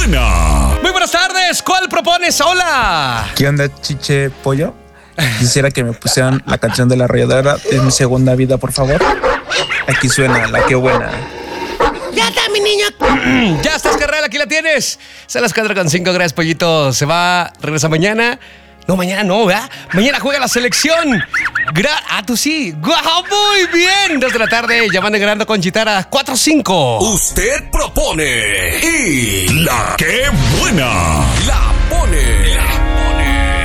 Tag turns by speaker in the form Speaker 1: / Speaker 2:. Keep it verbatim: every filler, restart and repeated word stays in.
Speaker 1: buena!
Speaker 2: Muy buenas tardes, ¿cuál propones? Hola.
Speaker 3: ¿Qué onda, chiche pollo? Quisiera que me pusieran la canción de La Arrolladora de Mi Segunda Vida, por favor. Aquí suena la que buena.
Speaker 2: Ya está, mi niño. Ya estás, carnal, aquí la tienes. Son las cuatro con cinco, gracias, pollito. Se va, regresa mañana. No, mañana no, ¿verdad? Mañana juega la selección. Gra ah, tú sí. ¡Guau! Muy bien. Dos de la tarde, ya van ganando con Chitara. cuatro cinco.
Speaker 1: Usted propone y la que buena la pone.